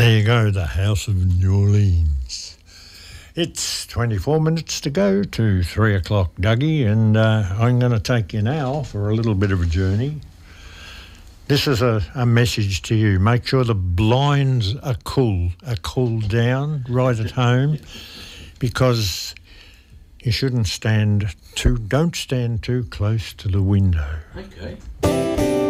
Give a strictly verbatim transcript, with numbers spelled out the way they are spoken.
There you go, the House of New Orleans. It's twenty-four minutes to go to three o'clock, Dougie, and uh, I'm going to take you now for a little bit of a journey. This is a, a message to you. Make sure the blinds are cool, are cooled down right at home, because you shouldn't stand too, don't stand too close to the window. Okay.